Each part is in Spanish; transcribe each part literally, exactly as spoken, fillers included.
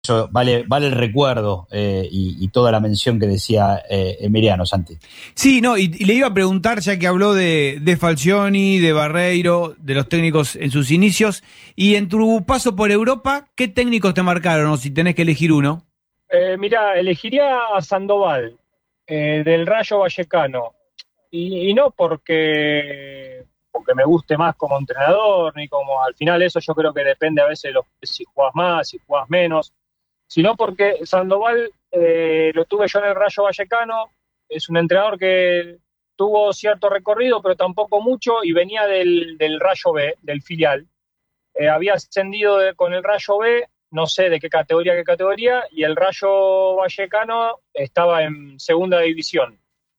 eso vale, vale el recuerdo eh, y, y toda la mención que decía eh, Emiliano, Santi. Sí, no, y, y le iba a preguntar, ya que habló de, de Falcioni, de Barreiro, de los técnicos en sus inicios, y en tu paso por Europa, ¿qué técnicos te marcaron, o si tenés que elegir uno? Eh, mirá, elegiría a Sandoval, eh, del Rayo Vallecano, y, y no porque, porque me guste más como entrenador, ni como al final eso yo creo que depende a veces de los, si jugás más, si jugás menos, sino porque Sandoval eh, lo tuve yo en el Rayo Vallecano, es un entrenador que tuvo cierto recorrido, pero tampoco mucho, y venía del, del Rayo B, del filial. Eh, había ascendido de, con el Rayo B, no sé de qué categoría, qué categoría, y el Rayo Vallecano estaba en segunda división.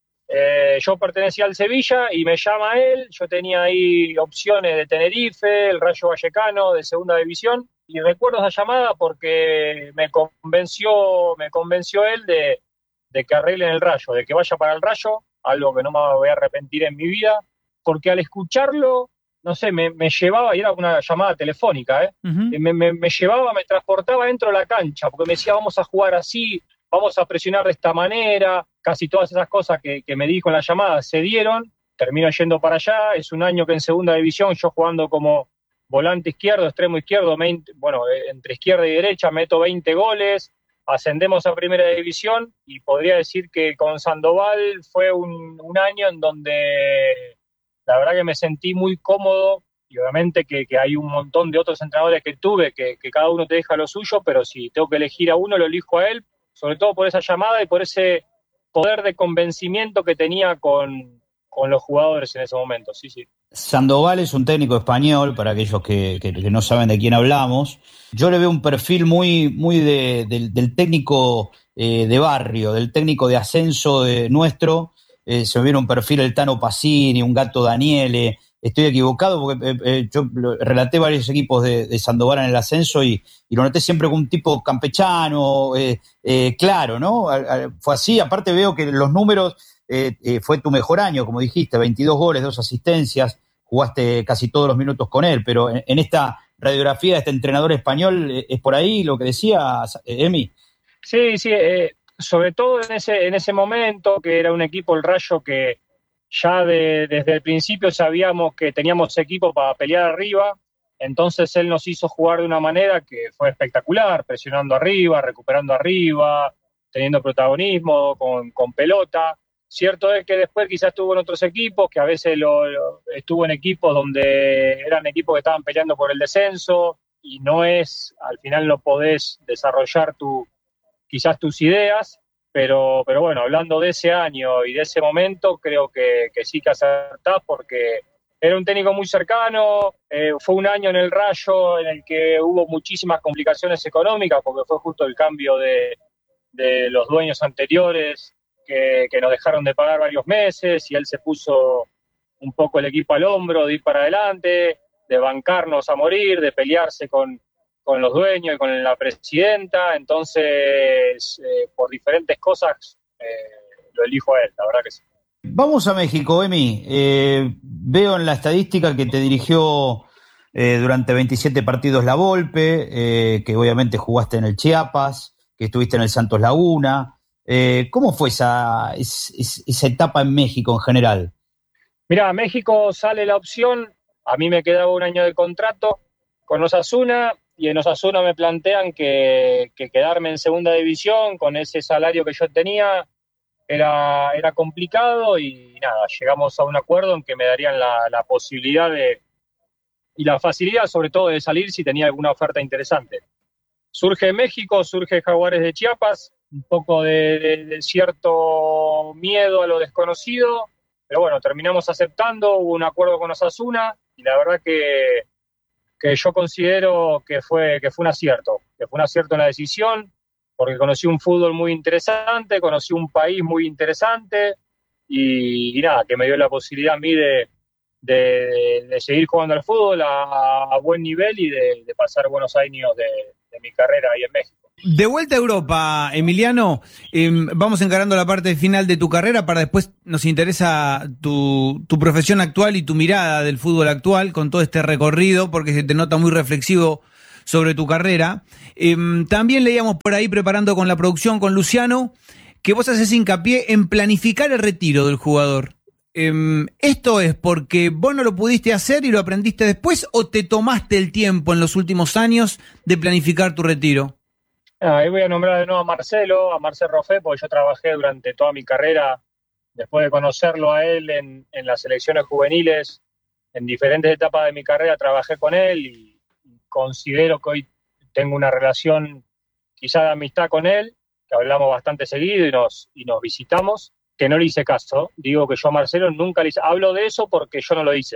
Eh, yo pertenecía al Sevilla y me llama él, yo tenía ahí opciones de Tenerife, el Rayo Vallecano de segunda división, y recuerdo esa llamada porque me convenció, me convenció él de, de que arreglen el Rayo, de que vaya para el Rayo, algo que no me voy a arrepentir en mi vida, porque al escucharlo, no sé, me, me llevaba, y era una llamada telefónica, ¿eh? Uh-huh. me, me, me llevaba, me transportaba dentro de la cancha, porque me decía, vamos a jugar así, vamos a presionar de esta manera, casi todas esas cosas que, que me dijo en la llamada se dieron, termino yendo para allá, es un año que en segunda división, yo jugando como volante izquierdo, extremo izquierdo, veinte, bueno, entre izquierda y derecha meto veinte goles, ascendemos a primera división y podría decir que con Sandoval fue un, un año en donde la verdad que me sentí muy cómodo y obviamente que, que hay un montón de otros entrenadores que tuve, que, que cada uno te deja lo suyo, pero si tengo que elegir a uno, lo elijo a él, sobre todo por esa llamada y por ese poder de convencimiento que tenía con, con los jugadores en ese momento, sí, sí. Sandoval es un técnico español, para aquellos que, que, que no saben de quién hablamos. Yo le veo un perfil muy, muy de, de, del técnico eh, de barrio, del técnico de ascenso de nuestro. Eh, se me viene un perfil el Tano Pacini, un Gato Daniele. Estoy equivocado porque eh, eh, yo relaté varios equipos de, de Sandoval en el ascenso y, y lo noté siempre como un tipo campechano, eh, eh, claro, ¿no? A, a, fue así. Aparte veo que los números, eh, eh, fue tu mejor año, como dijiste, veintidós goles, dos asistencias, jugaste casi todos los minutos con él, pero en, en esta radiografía de este entrenador español, eh, ¿es por ahí lo que decía eh, Emi? Sí, sí, eh, sobre todo en ese, en ese momento, que era un equipo, el Rayo, que ya de, desde el principio sabíamos que teníamos equipo para pelear arriba, entonces él nos hizo jugar de una manera que fue espectacular, presionando arriba, recuperando arriba, teniendo protagonismo, con, con pelota. Cierto es que después quizás estuvo en otros equipos, que a veces lo, lo, estuvo en equipos donde eran equipos que estaban peleando por el descenso, y no es, al final no podés desarrollar tu, quizás tus ideas, Pero, pero bueno, hablando de ese año y de ese momento, creo que, que sí que acertás porque era un técnico muy cercano, eh, fue un año en el Rayo en el que hubo muchísimas complicaciones económicas porque fue justo el cambio de, de los dueños anteriores que, que nos dejaron de pagar varios meses y él se puso un poco el equipo al hombro de ir para adelante, de bancarnos a morir, de pelearse con con los dueños y con la presidenta, entonces eh, por diferentes cosas eh, lo elijo a él, la verdad que sí. Vamos a México, Emi. Eh, veo en la estadística que te dirigió eh, durante veintisiete partidos la Volpe, eh, que obviamente jugaste en el Chiapas, que estuviste en el Santos Laguna. Eh, ¿Cómo fue esa, esa, esa etapa en México en general? Mirá, México sale la opción, a mí me quedaba un año de contrato con Osasuna, y en Osasuna me plantean que, que quedarme en segunda división con ese salario que yo tenía era, era complicado y nada, llegamos a un acuerdo en que me darían la, la posibilidad de, y la facilidad sobre todo de salir si tenía alguna oferta interesante. Surge México, surge Jaguares de Chiapas, un poco de, de, de cierto miedo a lo desconocido, pero bueno, terminamos aceptando, hubo un acuerdo con Osasuna y la verdad que que yo considero que fue, que fue un acierto, que fue un acierto en la decisión, porque conocí un fútbol muy interesante, conocí un país muy interesante, y, y nada, que me dio la posibilidad a mí de, de, de seguir jugando al fútbol a, a buen nivel y de, de pasar buenos años de, de mi carrera ahí en México. De vuelta a Europa, Emiliano, eh, vamos encarando la parte final de tu carrera, para después nos interesa tu, tu profesión actual y tu mirada del fútbol actual con todo este recorrido, porque se te nota muy reflexivo sobre tu carrera. Eh, también leíamos por ahí, preparando con la producción, con Luciano, que vos haces hincapié en planificar el retiro del jugador. Eh, ¿Esto es porque vos no lo pudiste hacer y lo aprendiste después, o te tomaste el tiempo en los últimos años de planificar tu retiro? Ahí voy a nombrar de nuevo a Marcelo, a Marcelo Roffé, porque yo trabajé durante toda mi carrera, después de conocerlo a él en, en las selecciones juveniles, en diferentes etapas de mi carrera trabajé con él y considero que hoy tengo una relación quizá de amistad con él, que hablamos bastante seguido y nos, y nos visitamos, que no le hice caso. Digo que yo a Marcelo nunca le hice, hablo de eso porque yo no lo hice.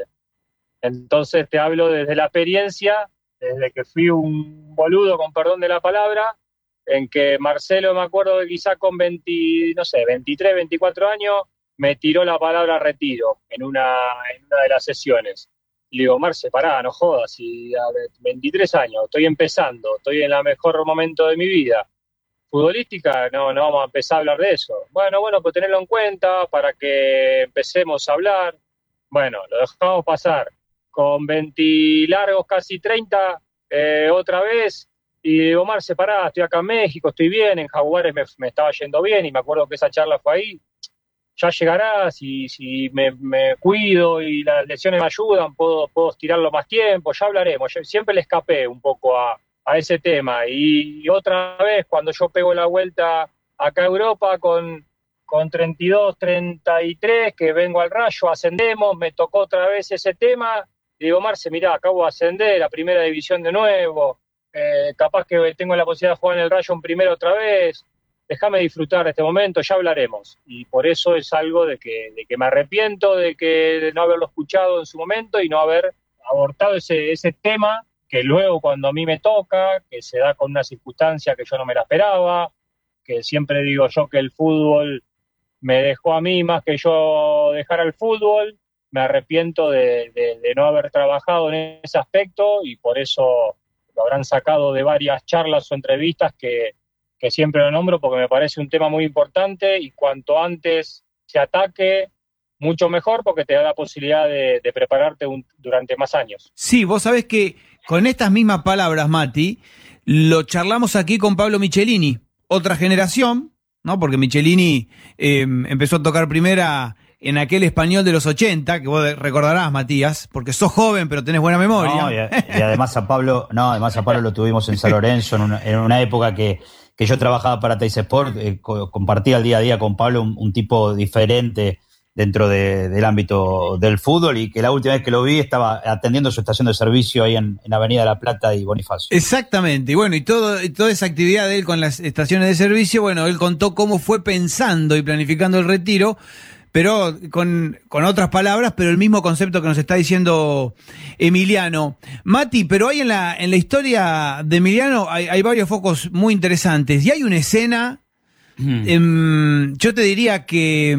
Entonces te hablo desde la experiencia, desde que fui un boludo, con perdón de la palabra, en que Marcelo, me acuerdo que quizá con veinte, no sé, veintitrés, veinticuatro años, me tiró la palabra retiro en una, en una de las sesiones. Y le digo, Marce, pará, no jodas, si a veintitrés años, estoy empezando, estoy en el mejor momento de mi vida. Futbolística, no, no vamos a empezar a hablar de eso. Bueno, bueno, pues tenerlo en cuenta para que empecemos a hablar. Bueno, lo dejamos pasar. Con veinte largos, casi treinta, eh, otra vez. Y digo, Marce, pará, estoy acá en México, estoy bien, en Jaguares me, me estaba yendo bien y me acuerdo que esa charla fue ahí. Ya llegará, si, si me, me cuido y las lesiones me ayudan, puedo, puedo estirarlo más tiempo, ya hablaremos. Yo siempre le escapé un poco a, a ese tema. Y, y otra vez, cuando yo pego la vuelta acá a Europa con, con treinta y dos, treinta y tres, que vengo al Rayo, ascendemos, me tocó otra vez ese tema. Y digo, Marce, mirá, acabo de ascender a primera división de nuevo. Eh, capaz que tengo la posibilidad de jugar en el Rayo en primera otra vez, déjame disfrutar de este momento, ya hablaremos. Y por eso es algo de que, de que me arrepiento de, que, de no haberlo escuchado en su momento y no haber abortado ese, ese tema, que luego cuando a mí me toca, que se da con una circunstancia que yo no me la esperaba, que siempre digo yo que el fútbol me dejó a mí más que yo dejar al fútbol, me arrepiento de, de, de no haber trabajado en ese aspecto y por eso lo habrán sacado de varias charlas o entrevistas que, que siempre lo nombro porque me parece un tema muy importante y cuanto antes se ataque, mucho mejor porque te da la posibilidad de, de prepararte un, durante más años. Sí, vos sabés que con estas mismas palabras, Mati, lo charlamos aquí con Pablo Michelini, otra generación, ¿no? Porque Michelini eh, empezó a tocar primera en aquel Español de los ochenta, que vos recordarás, Matías, porque sos joven, pero tenés buena memoria. No, y, y además a Pablo, no, además a Pablo lo tuvimos en San Lorenzo, en una, en una época que, que yo trabajaba para Teis Sport, eh, co- compartía el día a día con Pablo, un, un tipo diferente dentro de, del ámbito del fútbol, y que la última vez que lo vi estaba atendiendo su estación de servicio ahí en, en Avenida La Plata y Bonifacio. Exactamente, y bueno, y todo, y toda esa actividad de él con las estaciones de servicio, bueno, él contó cómo fue pensando y planificando el retiro, pero con, con otras palabras, pero el mismo concepto que nos está diciendo Emiliano. Mati, pero hay en la, en la historia de Emiliano hay, hay varios focos muy interesantes, y hay una escena, mm. eh, yo te diría que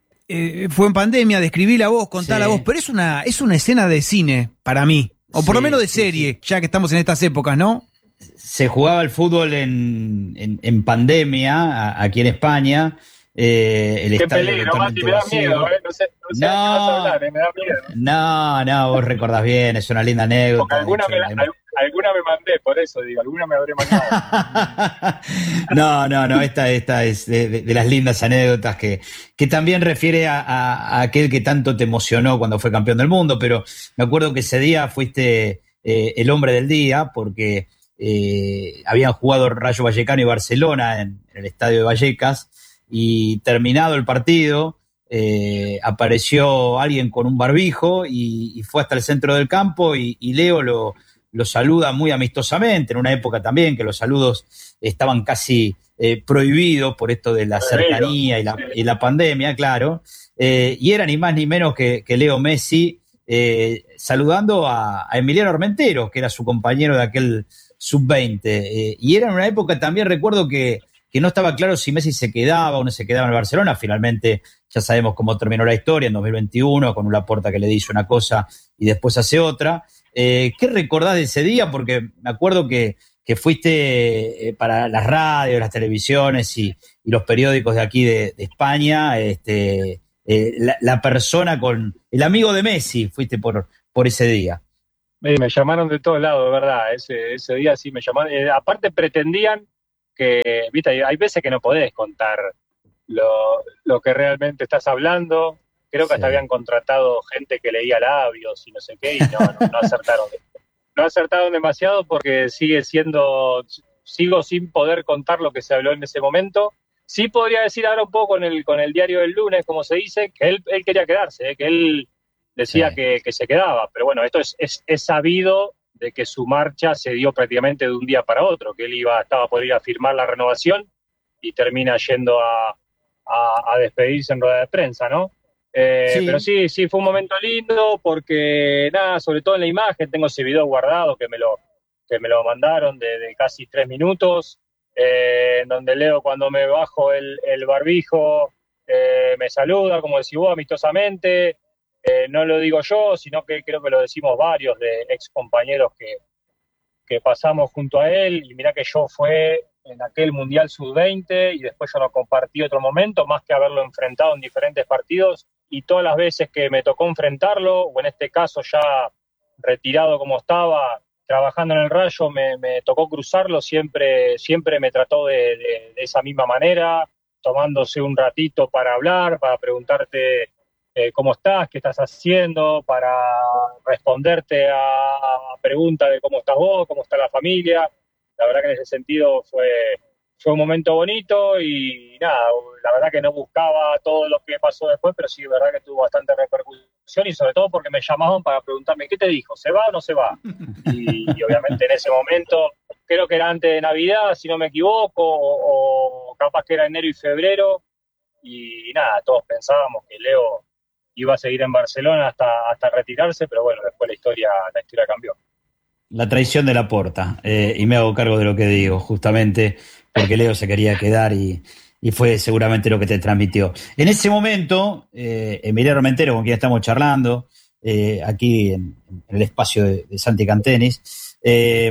eh, fue en pandemia, describí la voz, contá sí. la voz, pero es una, es una escena de cine para mí, o por sí, lo menos de serie, sí, sí. ya que estamos en estas épocas, ¿no? Se jugaba el fútbol en, en, en pandemia, a, aquí en España. Eh, el Qué peligro, Mati, me da miedo, ¿eh? No sé, no sé no, qué vas a hablar, ¿eh? Me da miedo. No, no, vos recordás bien, es una linda anécdota. Porque alguna, me, la, al, alguna me mandé, por eso digo, alguna me habré mandado. no, no, no, esta, esta es de, de, de las lindas anécdotas que, que también refiere a, a, a aquel que tanto te emocionó cuando fue campeón del mundo, pero me acuerdo que ese día fuiste eh, el hombre del día porque eh, habían jugado Rayo Vallecano y Barcelona en, en el estadio de Vallecas. Y terminado el partido, eh, apareció alguien con un barbijo y, y fue hasta el centro del campo y, y Leo lo, lo saluda muy amistosamente, en una época también que los saludos estaban casi eh, prohibidos por esto de la cercanía y la, y la pandemia, claro. Eh, y era ni más ni menos que, que Leo Messi eh, saludando a, a Emiliano Armenteros, que era su compañero de aquel sub veinte. Eh, y era en una época también, recuerdo que que no estaba claro si Messi se quedaba o no se quedaba en el Barcelona. Finalmente ya sabemos cómo terminó la historia en dos mil veintiuno, con un Laporta que le dice una cosa y después hace otra. Eh, ¿Qué recordás de ese día? Porque me acuerdo que, que fuiste eh, para las radios, las televisiones y, y los periódicos de aquí de, de España, este, eh, la, la persona con el amigo de Messi, fuiste por, por ese día. Me, me llamaron de todos lados, de verdad. Ese, ese día sí me llamaron. Eh, aparte pretendían que, viste, hay, hay veces que no podés contar lo, lo que realmente estás hablando. Creo que hasta Sí. habían contratado gente que leía labios y no sé qué, y no, no, no acertaron. No acertaron demasiado porque sigue siendo, sigo sin poder contar lo que se habló en ese momento. Sí podría decir ahora un poco con el, con el diario del lunes, como se dice, que él, él quería quedarse, ¿eh? Que él decía Sí. que, que se quedaba. Pero bueno, esto es, es, es sabido de que su marcha se dio prácticamente de un día para otro, que él iba, estaba por ir a firmar la renovación y termina yendo a, a, a despedirse en rueda de prensa, ¿no? Eh, pero Sí. sí, sí, fue un momento lindo porque, nada, sobre todo en la imagen, tengo ese video guardado que me lo, que me lo mandaron de, de casi tres minutos, eh, en donde Leo cuando me bajo el, el barbijo eh, me saluda, como decís vos, amistosamente. Eh, no lo digo yo, sino que creo que lo decimos varios de ex compañeros que, que pasamos junto a él, y mirá que yo fue en aquel Mundial sub veinte y después yo no compartí otro momento, más que haberlo enfrentado en diferentes partidos, y todas las veces que me tocó enfrentarlo, o en este caso ya retirado como estaba, trabajando en el Rayo, me, me tocó cruzarlo, siempre, siempre me trató de, de, de esa misma manera, tomándose un ratito para hablar, para preguntarte eh, cómo estás, qué estás haciendo, para responderte a, a preguntas de cómo estás vos, cómo está la familia. La verdad que en ese sentido fue, fue un momento bonito y nada, la verdad que no buscaba todo lo que pasó después, pero sí, la verdad que tuvo bastante repercusión y sobre todo porque me llamaban para preguntarme, ¿qué te dijo? ¿Se va o no se va? Y, y obviamente en ese momento, creo que era antes de Navidad, si no me equivoco, o, o capaz que era enero y febrero, y nada, todos pensábamos que Leo iba a seguir en Barcelona hasta, hasta retirarse, pero bueno, después la historia, la historia cambió. La traición de Laporta, eh, y me hago cargo de lo que digo, justamente porque Leo se quería quedar y, y fue seguramente lo que te transmitió. En ese momento, eh, Emiliano Armentero, con quien estamos charlando, eh, aquí en, en el espacio de, de Santi Cantenis, eh,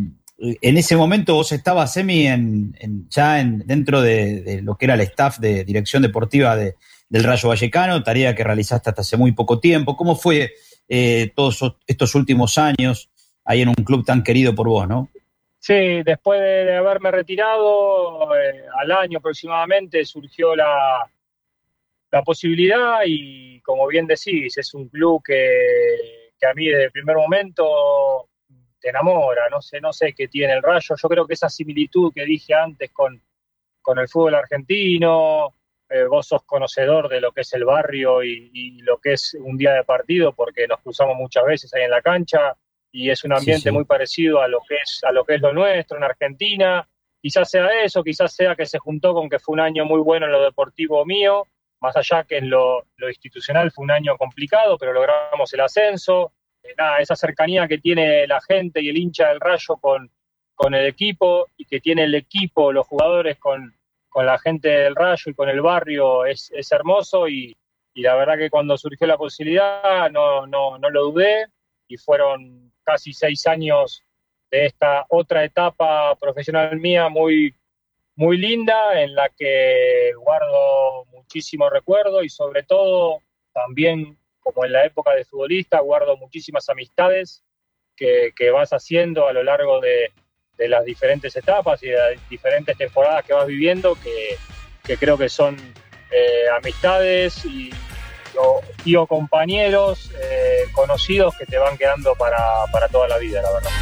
en ese momento vos estabas, Emi, en, en, ya en, dentro de, de lo que era el staff de dirección deportiva de, del Rayo Vallecano, tarea que realizaste hasta hace muy poco tiempo. ¿Cómo fue eh, todos estos últimos años ahí en un club tan querido por vos, no? Sí, después de, de haberme retirado, eh, al año aproximadamente surgió la, la posibilidad y como bien decís, es un club que, que a mí desde el primer momento te enamora, no sé, no sé qué tiene el Rayo, yo creo que esa similitud que dije antes con, con el fútbol argentino, eh, vos sos conocedor de lo que es el barrio y, y lo que es un día de partido porque nos cruzamos muchas veces ahí en la cancha, y es un Sí, ambiente sí. muy parecido a lo que es a lo que es lo nuestro en Argentina. Quizás sea eso, quizás sea que se juntó con que fue un año muy bueno en lo deportivo mío, más allá que en lo, lo institucional fue un año complicado, pero logramos el ascenso. Eh, nada, esa cercanía que tiene la gente y el hincha del Rayo con, con el equipo, y que tiene el equipo, los jugadores con, con la gente del Rayo y con el barrio, es, es hermoso, y, y la verdad que cuando surgió la posibilidad no, no, no lo dudé, y fueron casi seis años de esta otra etapa profesional mía muy, muy linda, en la que guardo muchísimo recuerdo y sobre todo también, como en la época de futbolista, guardo muchísimas amistades que, que vas haciendo a lo largo de, de las diferentes etapas y de las diferentes temporadas que vas viviendo, que, que creo que son eh, amistades y o, y o compañeros eh, conocidos que te van quedando para, para toda la vida, la verdad.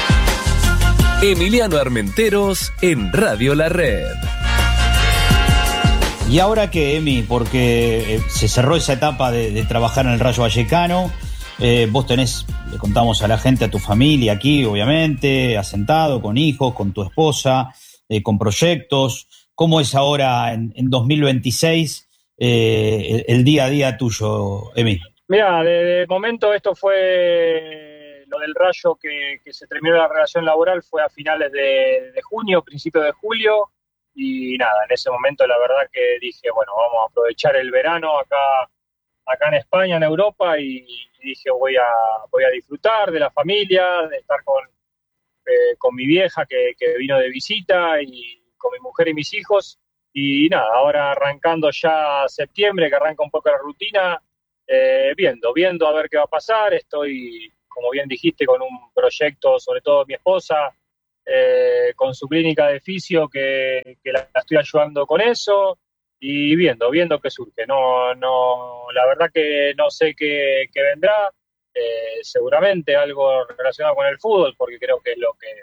Emiliano Armenteros en Radio La Red. ¿Y ahora qué, Emi? Porque eh, se cerró esa etapa de, de trabajar en el Rayo Vallecano. Eh, vos tenés, le contamos a la gente, a tu familia aquí, obviamente, asentado, con hijos, con tu esposa, eh, con proyectos. ¿Cómo es ahora en, en dos mil veintiséis eh, el, el día a día tuyo, Emi? Mira, de, de momento esto fue lo del Rayo, que, que se terminó la relación laboral, fue a finales de, de junio, principios de julio, y nada, en ese momento la verdad que dije, bueno, vamos a aprovechar el verano acá, acá en España, en Europa, y, y dije, voy a, voy a disfrutar de la familia, de estar con, eh, con mi vieja que, que vino de visita, y con mi mujer y mis hijos, y nada, ahora arrancando ya septiembre, que arranca un poco la rutina, eh, viendo, viendo a ver qué va a pasar. Estoy como bien dijiste, con un proyecto, sobre todo mi esposa, eh, con su clínica de fisio, que, que la estoy ayudando con eso, y viendo, viendo qué surge. No, no, la verdad que no sé qué, qué vendrá, eh, seguramente algo relacionado con el fútbol, porque creo que es lo que,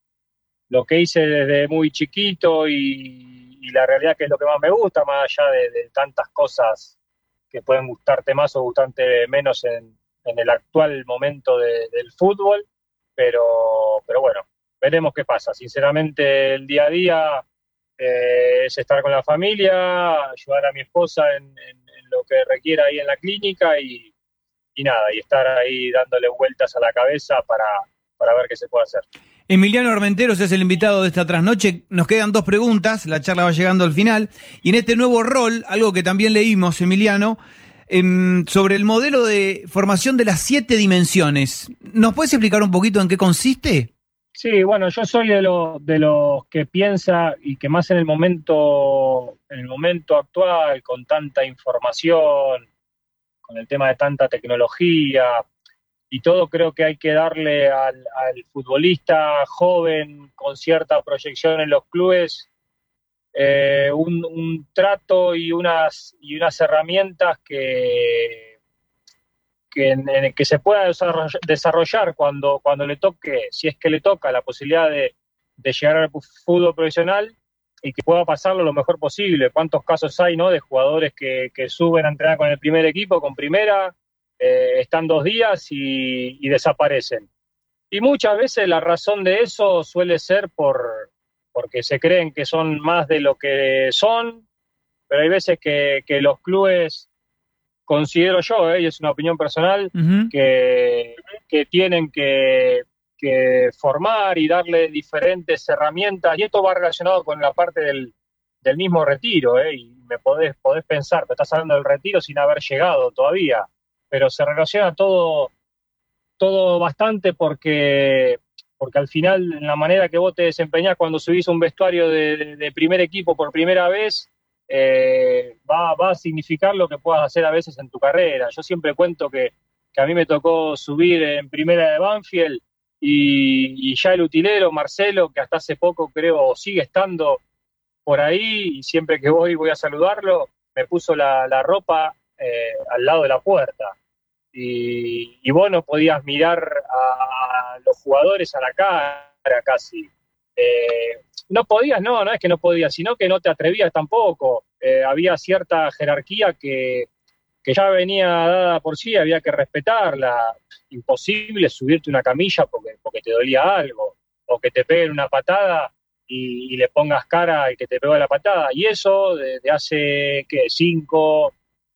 lo que hice desde muy chiquito y, y la realidad que es lo que más me gusta, más allá de, de tantas cosas que pueden gustarte más o gustarte menos en, en el actual momento de, del fútbol, pero, pero bueno, veremos qué pasa. Sinceramente, el día a día eh, es estar con la familia, ayudar a mi esposa en, en, en lo que requiera ahí en la clínica y, y nada, y estar ahí dándole vueltas a la cabeza para, para ver qué se puede hacer. Emiliano Armenteros es el invitado de esta trasnoche. Nos quedan dos preguntas, la charla va llegando al final. Y en este nuevo rol, algo que también leímos, Emiliano, eh, sobre el modelo de formación de las siete dimensiones. ¿Nos puedes explicar un poquito en qué consiste? Sí, bueno, yo soy de, lo, de los que piensa y que más en el momento, en el momento actual, con tanta información, con el tema de tanta tecnología y todo, creo que hay que darle al, al futbolista joven con cierta proyección en los clubes eh, un, un trato y unas, y unas herramientas que, que, en, en, que se pueda desarrollar, desarrollar cuando, cuando le toque, si es que le toca la posibilidad de, de llegar al fútbol profesional y que pueda pasarlo lo mejor posible. ¿Cuántos casos hay, no, de jugadores que, que suben a entrenar con el primer equipo, con primera, eh, están dos días y, y desaparecen? Y muchas veces la razón de eso suele ser por porque se creen que son más de lo que son, pero hay veces que, que los clubes, considero yo, eh, y es una opinión personal, uh-huh. que, que tienen que, que formar y darle diferentes herramientas, y esto va relacionado con la parte del, del mismo retiro, eh, y me podés, podés pensar, me estás hablando del retiro sin haber llegado todavía, pero se relaciona todo, todo bastante porque... porque al final, en la manera que vos te desempeñás cuando subís un vestuario de, de, de primer equipo por primera vez, eh, va, va a significar lo que puedas hacer a veces en tu carrera. Yo siempre cuento que, que a mí me tocó subir en primera de Banfield y, y ya el utilero, Marcelo, que hasta hace poco creo sigue estando por ahí y siempre que voy voy a saludarlo, me puso la, la ropa eh, al lado de la puerta. Y, y vos no podías mirar a los jugadores a la cara casi. Eh, no podías, no, no es que no podías, sino que no te atrevías tampoco. Eh, había cierta jerarquía que, que ya venía dada por sí, había que respetarla. Imposible subirte una camilla porque, porque te dolía algo, o que te peguen una patada y, y le pongas cara al que te pegó la patada. Y eso de, de hace, ¿qué? cinco...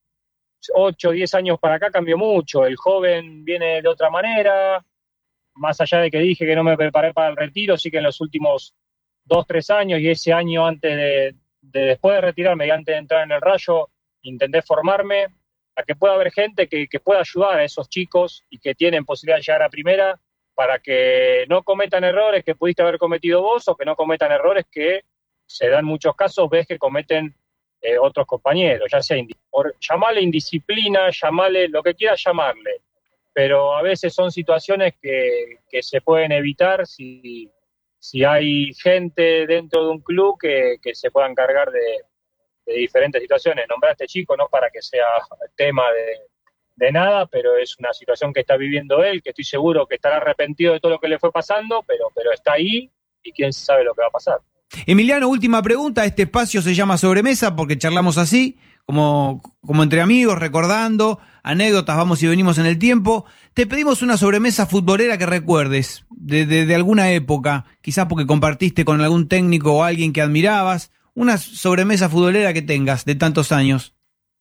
ocho, diez años para acá cambió mucho. El joven viene de otra manera, más allá de que dije que no me preparé para el retiro, sí que en los últimos dos, tres años y ese año antes de, de después de retirarme y antes de entrar en el Rayo, intenté formarme a que pueda haber gente que, que pueda ayudar a esos chicos y que tienen posibilidad de llegar a primera para que no cometan errores que pudiste haber cometido vos o que no cometan errores que se dan muchos casos, ves que cometen Eh, otros compañeros, ya sea indi- por, llamarle indisciplina, llamarle lo que quieras llamarle, pero a veces son situaciones que, que se pueden evitar si, si hay gente dentro de un club que, que se pueda encargar de, de diferentes situaciones. Nombrar a este chico no para que sea tema de, de nada, pero es una situación que está viviendo él, que estoy seguro que estará arrepentido de todo lo que le fue pasando, pero, pero está ahí y quién sabe lo que va a pasar. Emiliano, última pregunta. Este espacio se llama Sobremesa porque charlamos así, como, como entre amigos, recordando anécdotas, vamos y venimos en el tiempo. Te pedimos una sobremesa futbolera que recuerdes, de, de, de alguna época, quizás porque compartiste con algún técnico o alguien que admirabas, una sobremesa futbolera que tengas de tantos años.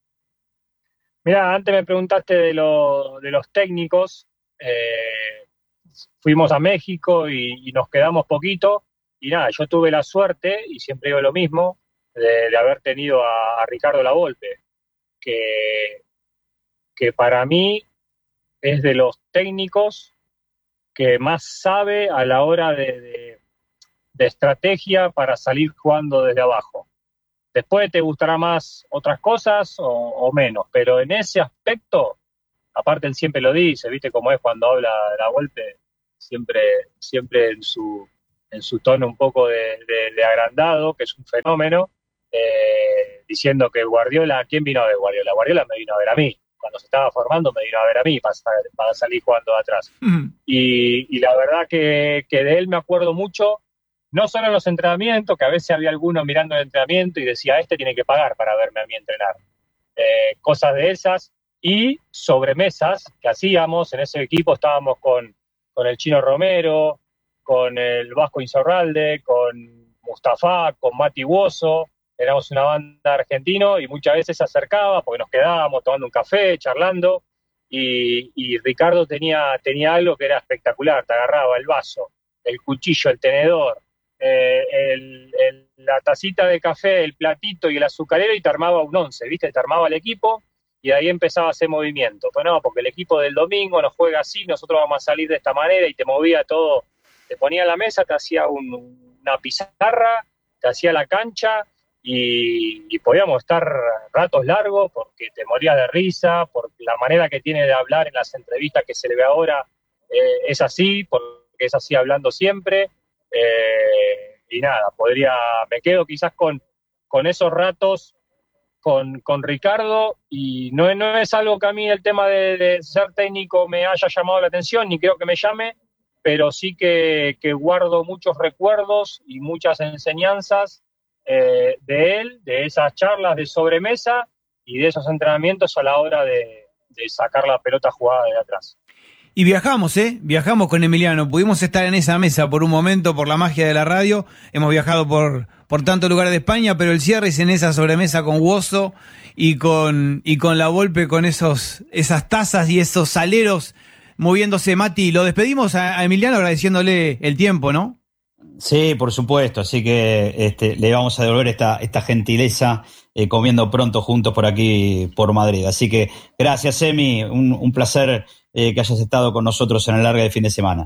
Mirá, antes me preguntaste de, lo, de los técnicos. Eh, fuimos a México y, y nos quedamos poquito. Y nada, yo tuve la suerte, y siempre digo lo mismo, de, de haber tenido a, a Ricardo Lavolpe, que, que para mí es de los técnicos que más sabe a la hora de, de, de estrategia para salir jugando desde abajo. Después te gustará más otras cosas o, o menos, pero en ese aspecto aparte él siempre lo dice, viste cómo es cuando habla la Volpe, siempre, siempre en su, en su tono un poco de, de, de agrandado, que es un fenómeno, eh, diciendo que Guardiola, ¿quién vino a ver Guardiola? Guardiola me vino a ver a mí, cuando se estaba formando me vino a ver a mí para, para salir jugando de atrás. Mm. Y, y la verdad que, que de él me acuerdo mucho, no solo en los entrenamientos, que a veces había alguno mirando el entrenamiento y decía, este tiene que pagar para verme a mí entrenar. Eh, cosas de esas, y sobremesas que hacíamos, en ese equipo estábamos con, con el Chino Romero, con el Vasco Insaurralde, con Mustafa, con Mati Buoso, éramos una banda argentino y muchas veces se acercaba porque nos quedábamos tomando un café, charlando, y, y Ricardo tenía, tenía algo que era espectacular, te agarraba el vaso, el cuchillo, el tenedor, eh, el, el, la tacita de café, el platito y el azucarero y te armaba un once, ¿viste? Te armaba el equipo y de ahí empezaba a hacer movimiento. Pues no, porque el equipo del domingo nos juega así, nosotros vamos a salir de esta manera y te movía todo, te ponía en la mesa, te hacía un, una pizarra, te hacía la cancha y, y podíamos estar ratos largos porque te morías de risa, por la manera que tiene de hablar en las entrevistas que se le ve ahora eh, es así, porque es así hablando siempre. Eh, y nada, podría, me quedo quizás con, con esos ratos con, con Ricardo y no, no es algo que a mí el tema de, de ser técnico me haya llamado la atención, ni creo que me llame, pero sí que, que guardo muchos recuerdos y muchas enseñanzas eh, de él, de esas charlas de sobremesa y de esos entrenamientos a la hora de, de sacar la pelota jugada de atrás. Y viajamos, ¿eh? Viajamos con Emiliano. Pudimos estar en esa mesa por un momento, por la magia de la radio. Hemos viajado por, por tantos lugares de España, pero el cierre es en esa sobremesa con Buoso y con, y con la Volpe, con esos, esas tazas y esos saleros moviéndose. Mati, lo despedimos a, a Emiliano agradeciéndole el tiempo, ¿no? Sí, por supuesto. Así que este, le vamos a devolver esta, esta gentileza eh, comiendo pronto juntos por aquí, por Madrid. Así que gracias, Emi. Un, un placer eh, que hayas estado con nosotros en el larga de fin de semana.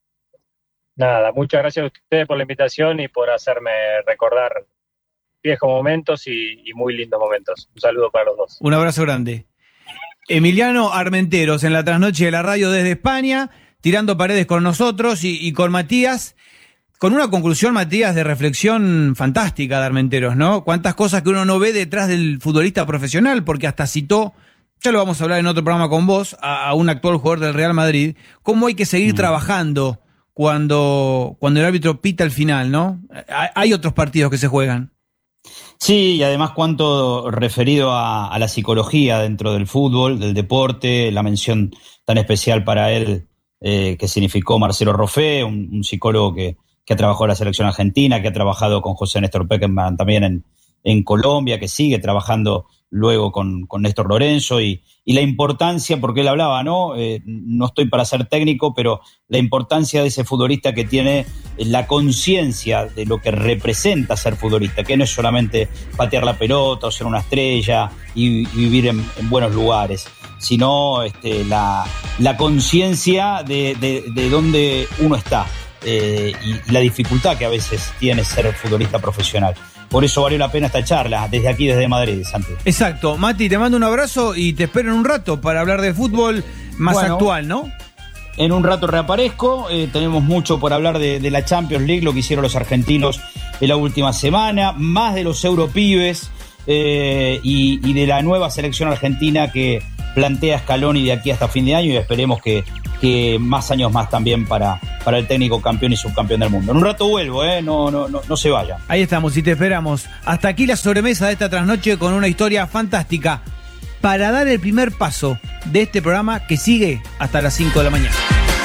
Nada, muchas gracias a ustedes por la invitación y por hacerme recordar viejos momentos y, y muy lindos momentos. Un saludo para los dos. Un abrazo grande. Emiliano Armenteros en la trasnoche de la radio desde España, tirando paredes con nosotros y, y con Matías. Con una conclusión, Matías, de reflexión fantástica de Armenteros, ¿no? Cuántas cosas que uno no ve detrás del futbolista profesional, porque hasta citó, ya lo vamos a hablar en otro programa con vos, a, a un actual jugador del Real Madrid, cómo hay que seguir mm. trabajando cuando, cuando el árbitro pita el final, ¿no? Hay otros partidos que se juegan. Sí, y además cuánto referido a, a la psicología dentro del fútbol, del deporte, la mención tan especial para él eh, que significó Marcelo Roffé, un, un psicólogo que que ha trabajado en la selección argentina, que ha trabajado con José Néstor Peckerman también en, en Colombia, que sigue trabajando luego con, con Néstor Lorenzo, y, y la importancia, porque él hablaba, ¿no? Eh, no estoy para ser técnico, pero la importancia de ese futbolista que tiene la conciencia de lo que representa ser futbolista, que no es solamente patear la pelota o ser una estrella y, y vivir en, en buenos lugares, sino este, la, la conciencia de, de, de dónde uno está. Eh, y, y la dificultad que a veces tiene ser futbolista profesional. Por eso valió la pena esta charla, desde aquí, desde Madrid, Santi. Exacto. Mati, te mando un abrazo y te espero en un rato para hablar de fútbol más bueno, actual, ¿no? En un rato reaparezco, eh, tenemos mucho por hablar de, de la Champions League, lo que hicieron los argentinos en la última semana, más de los europibes eh, y, y de la nueva selección argentina que plantea Scaloni de aquí hasta fin de año, y esperemos que, que más años más también para, para el técnico campeón y subcampeón del mundo. En un rato vuelvo, ¿eh? no, no, no, no se vayan. Ahí estamos y te esperamos. Hasta aquí la sobremesa de esta trasnoche con una historia fantástica para dar el primer paso de este programa que sigue hasta las cinco de la mañana.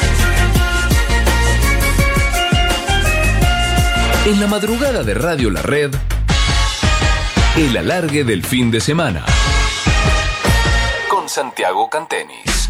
En la madrugada de Radio La Red, el alargue del fin de semana. Con Santiago Cantenis.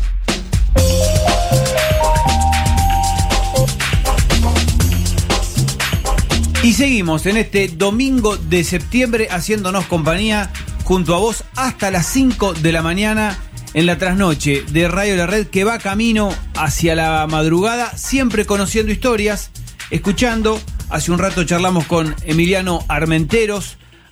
Y seguimos en este domingo de septiembre haciéndonos compañía junto a vos hasta las cinco de la mañana en la trasnoche de Radio La Red, que va camino hacia la madrugada, siempre conociendo historias, escuchando. Hace un rato charlamos con Emiliano Armenteros,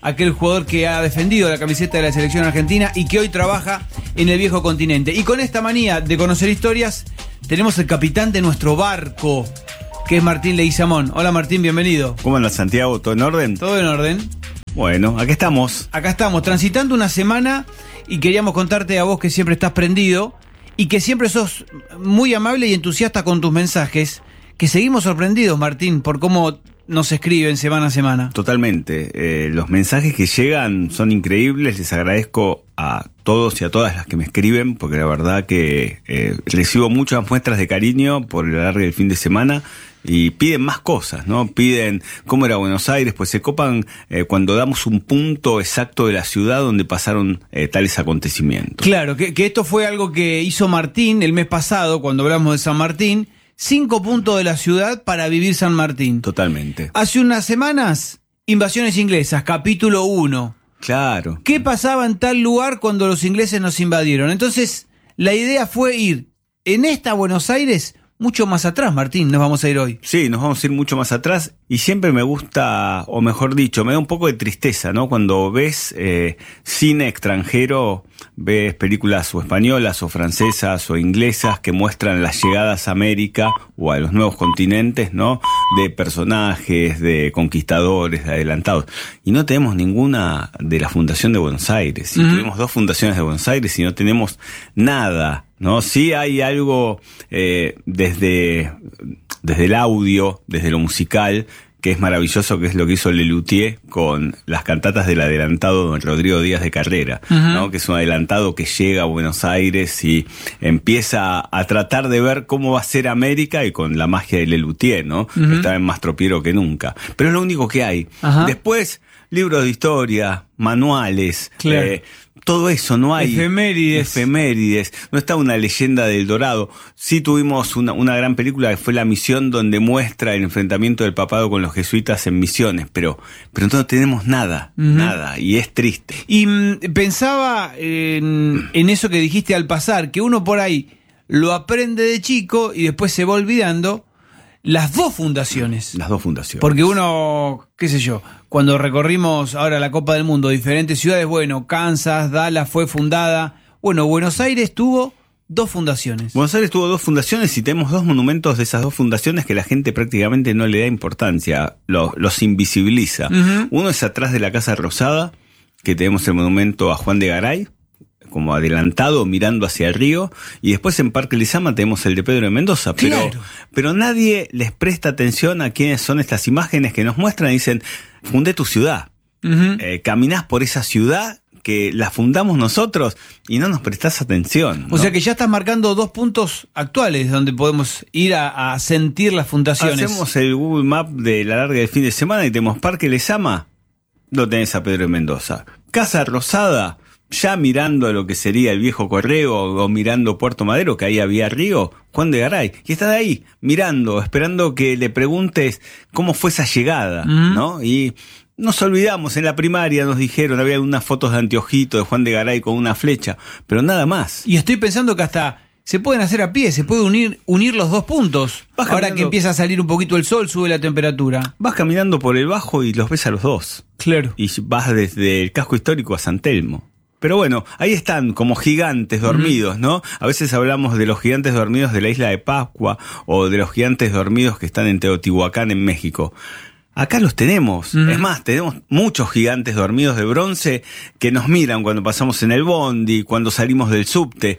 aquel jugador que ha defendido la camiseta de la selección argentina y que hoy trabaja en el viejo continente. Y con esta manía de conocer historias, tenemos el capitán de nuestro barco, que es Martín Leguizamón. Hola Martín, bienvenido. ¿Cómo andas, Santiago? ¿Todo en orden? Todo en orden. Bueno, acá estamos. Acá estamos, transitando una semana y queríamos contarte a vos que siempre estás prendido y que siempre sos muy amable y entusiasta con tus mensajes, que seguimos sorprendidos, Martín, por cómo nos escriben semana a semana. Totalmente. Eh, los mensajes que llegan son increíbles. Les agradezco a todos y a todas las que me escriben, porque la verdad que eh, recibo muchas muestras de cariño por el alargue del fin de semana. Y piden más cosas, ¿no? Piden cómo era Buenos Aires, pues se copan eh, cuando damos un punto exacto de la ciudad donde pasaron eh, tales acontecimientos. Claro, que, que esto fue algo que hizo Martín el mes pasado, cuando hablamos de San Martín. Cinco puntos de la ciudad para vivir San Martín. Totalmente. Hace unas semanas, invasiones inglesas, capítulo uno. Claro. ¿Qué pasaba en tal lugar cuando los ingleses nos invadieron? Entonces, la idea fue ir en esta Buenos Aires mucho más atrás, Martín, nos vamos a ir hoy. Sí, nos vamos a ir mucho más atrás y siempre me gusta, o mejor dicho, me da un poco de tristeza, ¿no? Cuando ves eh, cine extranjero, ves películas o españolas o francesas o inglesas que muestran las llegadas a América o a los nuevos continentes, ¿no? De personajes, de conquistadores, de adelantados. Y no tenemos ninguna de la Fundación de Buenos Aires. Y uh-huh. Tuvimos dos fundaciones de Buenos Aires y no tenemos nada, ¿no? Sí hay algo eh, desde, desde el audio, desde lo musical, que es maravilloso, que es lo que hizo Lelutier con las cantatas del adelantado don Rodrigo Díaz de Carrera, uh-huh. ¿no? Que es un adelantado que llega a Buenos Aires y empieza a tratar de ver cómo va a ser América, y con la magia de Lelutier, ¿no? Uh-huh. Que está más tropiero que nunca. Pero es lo único que hay. Uh-huh. Después, libros de historia, manuales, claro. eh, todo eso, no hay efemérides. efemérides, no está una leyenda del Dorado. Sí tuvimos una, una gran película que fue La Misión, donde muestra el enfrentamiento del papado con los jesuitas en Misiones, pero, pero no tenemos nada, uh-huh. nada, y es triste. Y mm, pensaba en, en eso que dijiste al pasar, que uno por ahí lo aprende de chico y después se va olvidando. Las dos fundaciones. Las dos fundaciones. Porque uno, qué sé yo, cuando recorrimos ahora la Copa del Mundo, diferentes ciudades, bueno, Kansas, Dallas fue fundada. Bueno, Buenos Aires tuvo dos fundaciones. Buenos Aires tuvo dos fundaciones y tenemos dos monumentos de esas dos fundaciones que la gente prácticamente no le da importancia, los, los invisibiliza. Uh-huh. Uno es atrás de la Casa Rosada, que tenemos el monumento a Juan de Garay, como adelantado, mirando hacia el río, y después en Parque Lizama tenemos el de Pedro de Mendoza, pero, claro. pero nadie les presta atención a quiénes son estas imágenes que nos muestran y dicen, fundé tu ciudad, uh-huh. eh, caminás por esa ciudad que la fundamos nosotros y no nos prestás atención, ¿no? O sea que ya estás marcando dos puntos actuales donde podemos ir a, a sentir las fundaciones. Hacemos el Google Map de la larga del fin de semana y tenemos Parque Lezama, lo tenés a Pedro de Mendoza. Casa Rosada, ya mirando a lo que sería el viejo Correo o mirando Puerto Madero, que ahí había río, Juan de Garay. Y estás ahí, mirando, esperando que le preguntes cómo fue esa llegada, uh-huh. ¿no? Y nos olvidamos, en la primaria nos dijeron, había unas fotos de anteojito de Juan de Garay con una flecha, pero nada más. Y estoy pensando que hasta se pueden hacer a pie, se puede unir, unir los dos puntos. Vas Ahora caminando, que empieza a salir un poquito el sol, sube la temperatura. Vas caminando por el Bajo y los ves a los dos. Claro. Y vas desde el casco histórico a San Telmo. Pero bueno, ahí están como gigantes dormidos, ¿no? A veces hablamos de los gigantes dormidos de la isla de Pascua o de los gigantes dormidos que están en Teotihuacán, en México. Acá los tenemos. Uh-huh. Es más, tenemos muchos gigantes dormidos de bronce que nos miran cuando pasamos en el bondi, cuando salimos del subte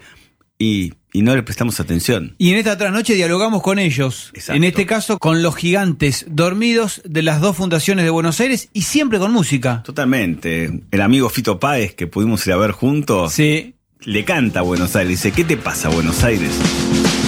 y, y no le prestamos atención. Y en esta trasnoche dialogamos con ellos. Exacto. En este caso con los gigantes dormidos de las dos fundaciones de Buenos Aires y siempre con música. Totalmente. El amigo Fito Páez, que pudimos ir a ver juntos, sí. le canta a Buenos Aires. Dice, ¿qué te pasa, Buenos Aires?